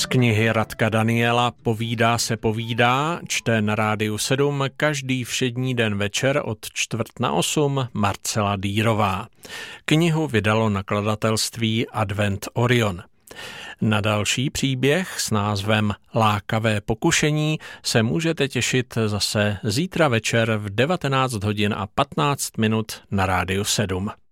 Z knihy Radka Daniela Povídá se povídá čte na Rádiu 7 každý všední den večer od 7:45 Marcela Dýrová. Knihu vydalo nakladatelství Advent Orion. Na další příběh s názvem Lákavé pokušení se můžete těšit zase zítra večer v 19:15 na Rádiu 7.